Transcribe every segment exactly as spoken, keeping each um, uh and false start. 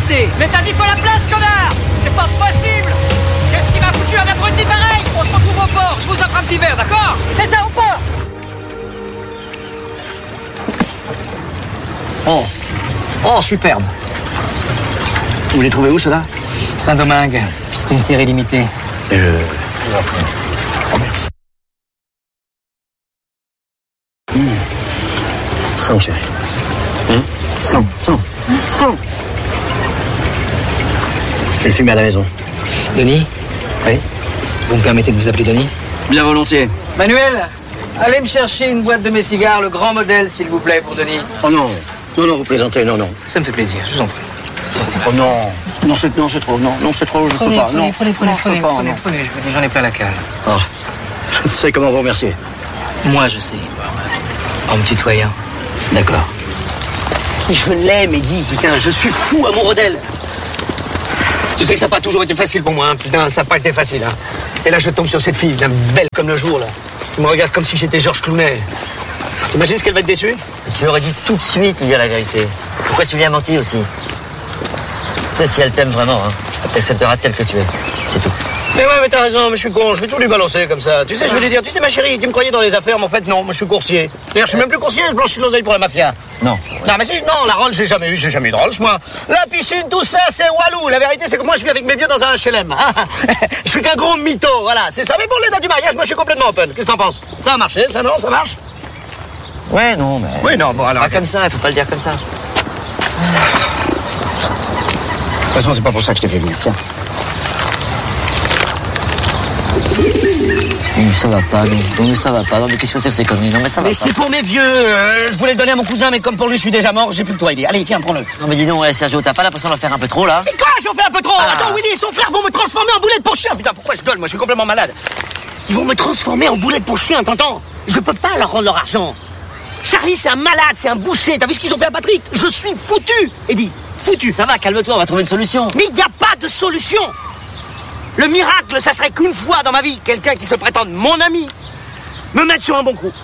passer. Mais t'as dit pas la place, connard. C'est pas possible. Qu'est-ce qui m'a foutu un abruti pareil? On se retrouve au port, je vous offre un petit verre, d'accord? C'est ça, au port. Oh, oh, superbe. Vous les trouvez où, ceux-là? Saint-Domingue, c'est une série limitée. Et je... Oh, merci. Mmh. Sang, chérie. Mmh. Sang, sang, sang. Je vais le fumer à la maison. Denis? Oui? Vous me permettez de vous appeler Denis? Bien volontiers. Manuel, allez me chercher une boîte de mes cigares, le grand modèle, s'il vous plaît, pour Denis. Oh non, non, non, vous plaisantez, non, non. Ça me fait plaisir, je vous en prie. Oh non, non, c'est, non, c'est trop, non, non, c'est trop, je Prenez, peux pas. prenez, non. prenez, prenez, non, je prenez, peux pas, prenez, non. prenez, je vous dis, j'en ai plein la cale. Oh, je ne sais comment vous remercier. Moi, je sais. En me tutoyant. D'accord. Je l'aime, Eddie, putain, je suis fou amoureux d'elle. Tu sais que ça n'a pas toujours été facile pour moi, hein. Putain, ça n'a pas été facile, hein. Et là, je tombe sur cette fille, là, belle comme le jour, là, qui me regarde comme si j'étais Georges Clooney. T'imagines ce qu'elle va être déçue? Tu aurais dû tout de suite lui dire la vérité. Pourquoi tu viens mentir aussi? Tu sais, si elle t'aime vraiment, hein, elle t'acceptera tel que tu es. C'est tout. Mais ouais, mais t'as raison, mais je suis con, je vais tout lui balancer comme ça. Tu sais, je vais lui dire, tu sais, ma chérie, tu me croyais dans les affaires, mais en fait, non, moi, je suis coursier. D'ailleurs, je suis même plus coursier, je blanchis de l'oseille pour la mafia. Non. Non, mais si, non, la Rolls, j'ai jamais eu, j'ai jamais eu de Rolls, moi. La piscine, tout ça, c'est Walou. La vérité, c'est que moi, je vis avec mes vieux dans un H L M. Je suis qu'un gros mytho, voilà, c'est ça. Mais pour les dates du mariage, moi, je suis complètement open. Qu'est-ce que t'en penses? Ça a marché, ça, non? Ça marche? Ouais, non, mais... Oui, non, bon, alors... Pas comme ça, il faut pas le dire comme ça. De toute façon, c'est pas pour ça que je t'ai fait venir, tiens. Non, ça va pas, non. Non, mais ça va pas. Non, mais qu'est-ce que c'est que ces conneries? Non, mais ça va Mais pas. c'est pour mes vieux. Euh, je voulais le donner à mon cousin, mais comme pour lui, je suis déjà mort, j'ai plus que toi, il est. Allez, tiens, prends-le. Non, mais dis donc, ouais, Sergio, t'as pas l'impression d'en faire un peu trop, là? Mais quoi, j'en fais un peu trop. Ah. Attends, Willy et son frère vont me transformer en boulette pour chien. Putain, pourquoi je gueule? Moi, je suis complètement malade. Ils vont me transformer en boulette pour chien, t'entends? Je peux pas leur rendre leur argent. Charlie, c'est un malade, c'est un boucher. T'as vu ce qu'ils ont fait à Patrick? Je suis foutu. Eddie, foutu. Ça va, calme-toi, on va trouver une solution. Mais il n'y a pas de solution. Le miracle, ça serait qu'une fois dans ma vie, quelqu'un qui se prétende mon ami me mette sur un bon coup.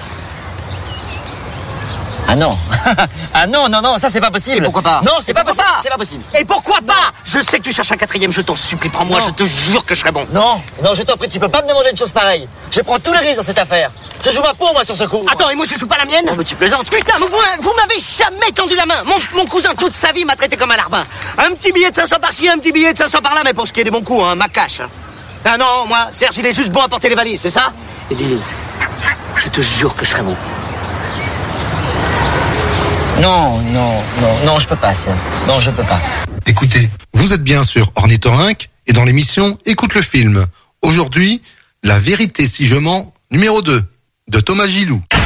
Ah non. Ah non, non, non, ça c'est pas possible. Et pourquoi pas? Non, c'est pas Pourquoi possible. pas C'est pas possible. Et pourquoi pas? Je sais que tu cherches un quatrième, je t'en supplie, prends-moi, Non. je te jure que je serai bon. Non, non, je t'en prie, tu peux pas me demander une chose pareille. Je prends tous les risques dans cette affaire. Je joue ma peau, moi, sur ce coup. Attends, et moi je joue pas la mienne? Non, mais tu plaisantes. Putain, mais vous, vous m'avez jamais tendu la main. Mon, mon cousin, toute sa vie, m'a traité comme un larbin. Un petit billet de cinq cents par-ci, un petit billet de cinq cents par-là, mais pour ce qui est des bons coups, hein, ma cache. Hein. Ah non, moi, Serge, il est juste bon à porter les valises, c'est ça? Et dis-lui, je te jure que je serai bon. Non, non, non, non, je peux pas, Serge. Non, je peux pas. Écoutez, vous êtes bien sur Ornithorynque et dans l'émission Écoute le film. Aujourd'hui, La vérité si je mens, numéro deux, de Thomas Gilou.